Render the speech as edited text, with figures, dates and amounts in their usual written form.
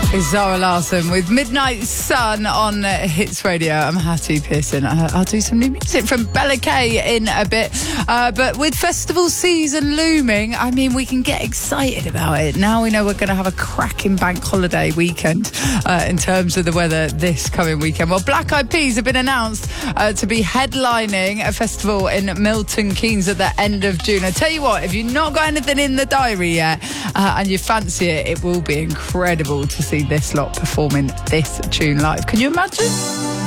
It's Zara Larsson with Midnight Sun on Hits Radio. I'm Hattie Pearson. I'll do some new music from Bella Kay in a bit. But with festival season looming, I mean, we can get excited about it. Now we know we're going to have a cracking bank holiday weekend in terms of the weather this coming weekend. Well, Black Eyed Peas have been announced to be headlining a festival in Milton Keynes at the end of June. I tell you what, if you've not got anything in the diary yet and you fancy it, it will be incredible to see this lot performing this tune live. Can you imagine?